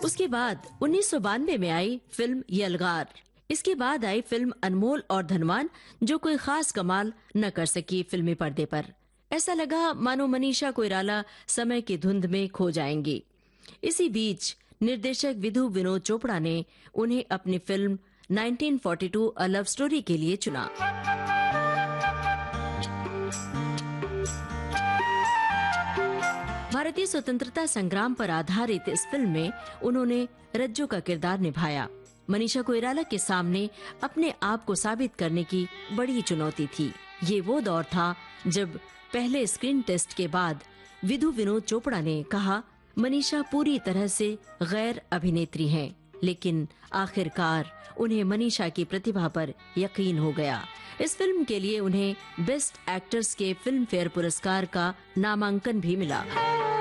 उसके बाद 1992 में आई फिल्म यलगार। इसके बाद आई फिल्म अनमोल और धनवान, जो कोई खास कमाल न कर सकी फिल्मी पर्दे पर। ऐसा लगा मानो मनीषा कोइराला समय की धुंध में खो जाएंगी। इसी बीच निर्देशक विधु विनोद चोपड़ा ने उन्हें अपनी फिल्म 1942 अ लव स्टोरी के लिए चुना। भारतीय स्वतंत्रता संग्राम पर आधारित इस फिल्म में उन्होंने रज्जो का किरदार निभाया। मनीषा कोइराला के सामने अपने आप को साबित करने की बड़ी चुनौती थी। ये वो दौर था जब पहले स्क्रीन टेस्ट के बाद विधु विनोद चोपड़ा ने कहा, मनीषा पूरी तरह से गैर अभिनेत्री हैं, लेकिन आखिरकार उन्हें मनीषा की प्रतिभा पर यकीन हो गया। इस फिल्म के लिए उन्हें बेस्ट एक्ट्रेस के फिल्म फेयर पुरस्कार का नामांकन भी मिला।